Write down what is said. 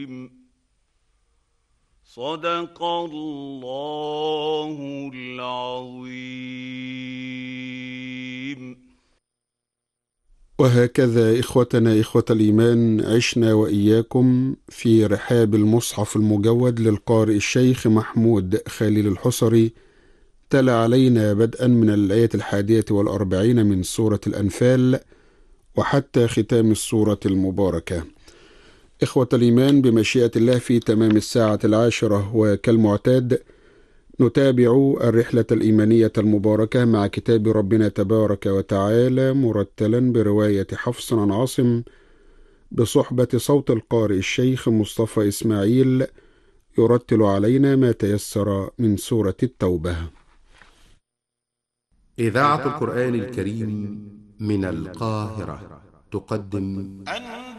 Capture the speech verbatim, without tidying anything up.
صدق الله العظيم. وهكذا إخوتنا إخوة الإيمان عشنا وإياكم في رحاب المصحف المجود للقارئ الشيخ محمود خليل الحصري، تلا علينا بدءا من الآية الحادية والأربعين من سورة الأنفال وحتى ختام السورة المباركة. إخوة الإيمان، بمشيئة الله في تمام الساعة العاشرة وكالمعتاد نتابع الرحلة الإيمانية المباركة مع كتاب ربنا تبارك وتعالى مرتلا برواية حفص عن عاصم بصحبة صوت القارئ الشيخ مصطفى إسماعيل، يرتل علينا ما تيسر من سورة التوبة. إذاعة القرآن الكريم من القاهرة تقدم